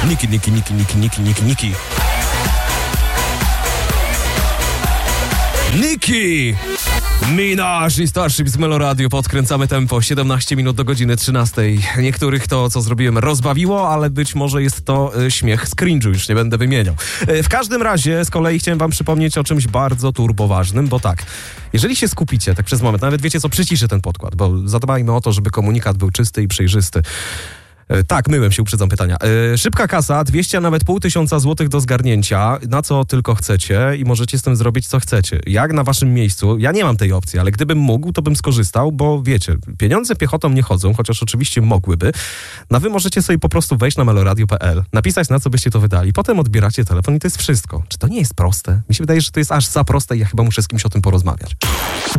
Nicki Minaj i Starship z Melo Radio. Podkręcamy tempo. 17 minut do godziny 13. Niektórych to, co zrobiłem, rozbawiło, ale być może jest to śmiech z cringe'u, już nie będę wymieniał. W każdym razie z kolei chciałem wam przypomnieć o czymś bardzo turboważnym, bo tak, jeżeli się skupicie tak przez moment, nawet wiecie co, przyciszę ten podkład, bo zadbajmy o to, żeby komunikat był czysty i przejrzysty. Tak, myłem się, uprzedzam pytania. Szybka kasa, 200, a nawet 500 złotych do zgarnięcia, na co tylko chcecie i możecie z tym zrobić, co chcecie. Jak na waszym miejscu, ja nie mam tej opcji, ale gdybym mógł, to bym skorzystał, bo wiecie, pieniądze piechotą nie chodzą, chociaż oczywiście mogłyby. No wy możecie sobie po prostu wejść na meloradio.pl, napisać, na co byście to wydali, potem odbieracie telefon i to jest wszystko. Czy to nie jest proste? Mi się wydaje, że to jest aż za proste i ja chyba muszę z kimś o tym porozmawiać.